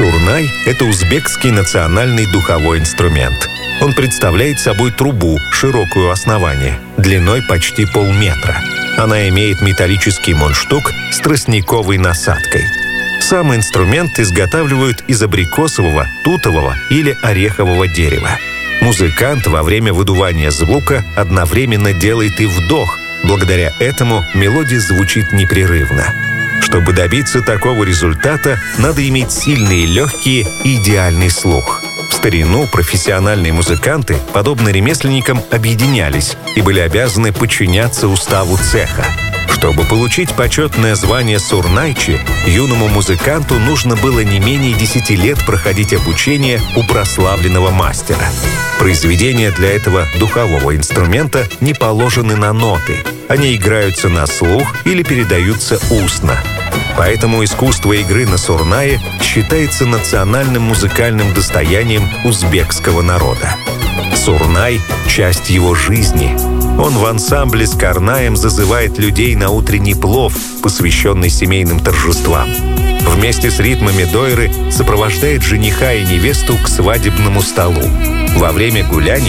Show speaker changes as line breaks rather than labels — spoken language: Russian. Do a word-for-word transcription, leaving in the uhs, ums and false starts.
Сурнай — это узбекский национальный духовой инструмент. Он представляет собой трубу, широкую основание, длиной почти полметра. Она имеет металлический мундштук с тростниковой насадкой. Сам инструмент изготавливают из абрикосового, тутового или орехового дерева. Музыкант во время выдувания звука одновременно делает и вдох. Благодаря этому мелодия звучит непрерывно. Чтобы добиться такого результата, надо иметь сильные легкие и идеальный слух. В старину профессиональные музыканты, подобно ремесленникам, объединялись и были обязаны подчиняться уставу цеха. Чтобы получить почетное звание сурнайчи, юному музыканту нужно было не менее десяти лет проходить обучение у прославленного мастера. Произведения для этого духового инструмента не положены на ноты. Они играются на слух или передаются устно. Поэтому искусство игры на сурнае считается национальным музыкальным достоянием узбекского народа. Сурнай — часть его жизни. Он в ансамбле с карнаем зазывает людей на утренний плов, посвященный семейным торжествам. Вместе с ритмами дойры сопровождает жениха и невесту к свадебному столу. Во время гуляний